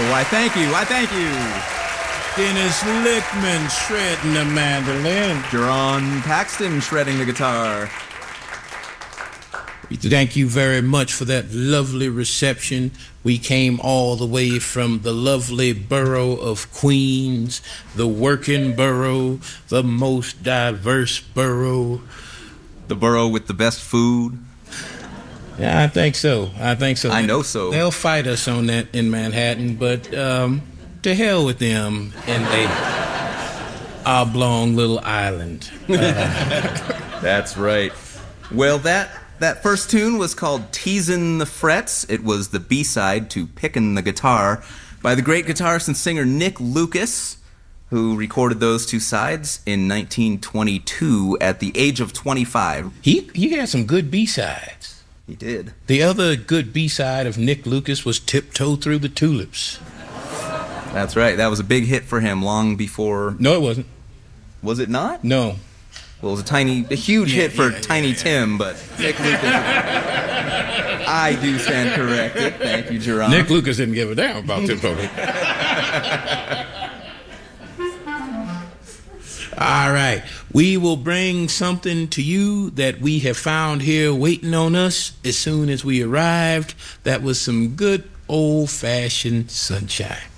Why, thank you. Why, thank you. Dennis Lickman shredding the mandolin. Jerron Paxton shredding the guitar. Thank you very much for that lovely reception. We came all the way from the lovely borough of Queens, the working borough, the most diverse borough. The borough with the best food. Yeah, I think so. I know so. They'll fight us on that in Manhattan, but to hell with them and they oblong little island. That's right. Well, that first tune was called Teasin' the Frets. It was the B-side to Pickin' the Guitar by the great guitarist and singer Nick Lucas, who recorded those two sides in 1922 at the age of 25. He had some good B-sides. He did. The other good B-side of Nick Lucas was Tiptoe Through the Tulips. That's right. That was a big hit for him long before... No, it wasn't. Was it not? No. Well, it was a huge hit for Tiny Tim, but Nick Lucas... I do stand corrected. Thank you, Jerron. Nick Lucas didn't give a damn about Tiptoe. All right. We will bring something to you that we have found here waiting on us as soon as we arrived. That was some good old-fashioned sunshine.